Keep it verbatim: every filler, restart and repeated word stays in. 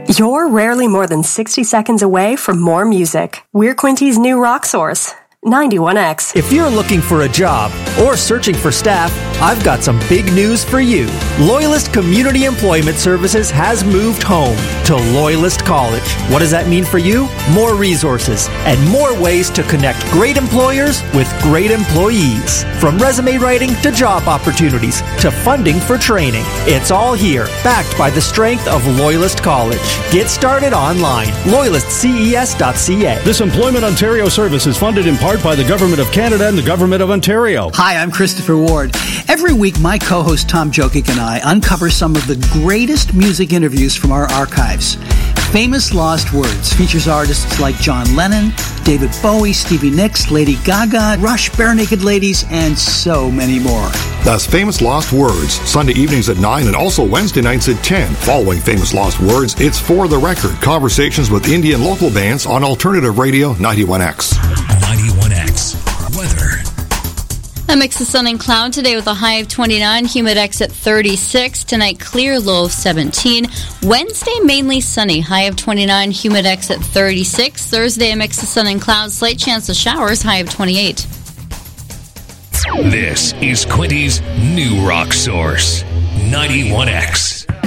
You're rarely more than sixty seconds away from more music. We're Quinty's new rock source, ninety-one X. If you're looking for a job or searching for staff, I've got some big news for you. Loyalist Community Employment Services has moved home to Loyalist College. What does that mean for you? More resources and more ways to connect great employers with great employees. From resume writing to job opportunities to funding for training. It's all here, backed by the strength of Loyalist College. Get started online. loyalist c e s dot c a. This Employment Ontario service is funded in part by the Government of Canada and the Government of Ontario. Hi, I'm Christopher Ward. Every week, my co-host Tom Jokic and I uncover some of the greatest music interviews from our archives. Famous Lost Words features artists like John Lennon, David Bowie, Stevie Nicks, Lady Gaga, Rush, Bare Naked Ladies, and so many more. That's Famous Lost Words, Sunday evenings at nine and also Wednesday nights at ten. Following Famous Lost Words, it's For the Record, conversations with indie and local bands on Alternative Radio ninety-one X. ninety-one X. Weather. A mix of sun and cloud today with a high of twenty-nine, Humidex at thirty-six. Tonight, clear, low of seventeen. Wednesday, mainly sunny, high of twenty-nine, Humidex at thirty-six. Thursday, a mix of sun and cloud, slight chance of showers, high of twenty-eight. This is Quinty's new rock source, ninety-one X.